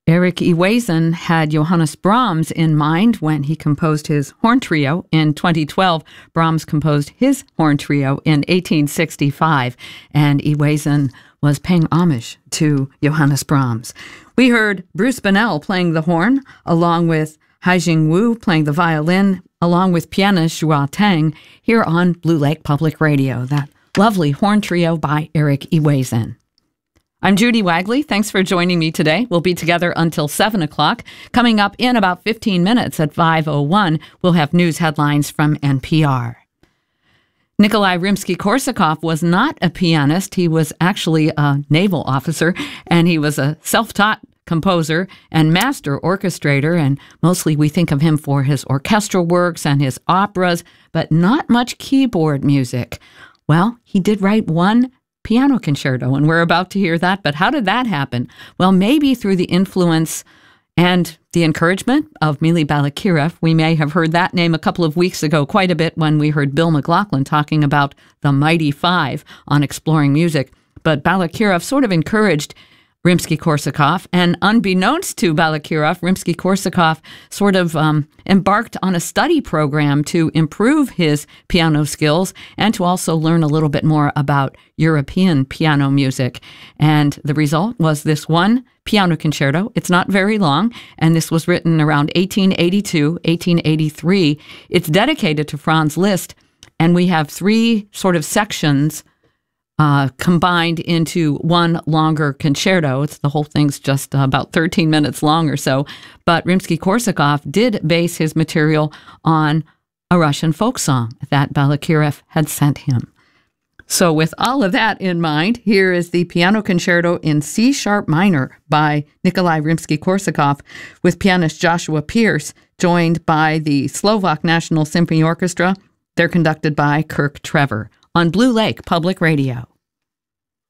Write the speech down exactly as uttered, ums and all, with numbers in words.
Erik Ewazen had Johannes Brahms in mind when he composed his horn trio in twenty twelve. Brahms composed his horn trio in eighteen sixty-five, and Ewazen was paying homage to Johannes Brahms. We heard Bruce Bonnell playing the horn, along with Haijing Wu playing the violin, along with pianist Joao Tang, here on Blue Lake Public Radio. That lovely horn trio by Erik Ewazen. I'm Judy Wagley. Thanks for joining me today. We'll be together until seven o'clock. Coming up in about fifteen minutes at five oh one, we'll have news headlines from N P R. Nikolai Rimsky-Korsakov was not a pianist. He was actually a naval officer, and he was a self-taught composer and master orchestrator, and mostly we think of him for his orchestral works and his operas, but not much keyboard music. Well, he did write one piano concerto, and we're about to hear that. But how did that happen? Well, maybe through the influence and the encouragement of Mily Balakirev. We may have heard that name a couple of weeks ago quite a bit when we heard Bill McLaughlin talking about the Mighty Five on Exploring Music. But Balakirev sort of encouraged Rimsky-Korsakov, and unbeknownst to Balakirev, Rimsky-Korsakov sort of um, embarked on a study program to improve his piano skills and to also learn a little bit more about European piano music. And the result was this one piano concerto. It's not very long, and this was written around eighteen eighty-two, eighteen eighty-three. It's dedicated to Franz Liszt, and we have three sort of sections Uh, combined into one longer concerto. It's the whole thing's just uh, about thirteen minutes long or so. But Rimsky-Korsakov did base his material on a Russian folk song that Balakirev had sent him. So with all of that in mind, here is the piano concerto in C sharp minor by Nikolai Rimsky-Korsakov with pianist Joshua Pierce, joined by the Slovak National Symphony Orchestra. They're conducted by Kirk Trevor on Blue Lake Public Radio.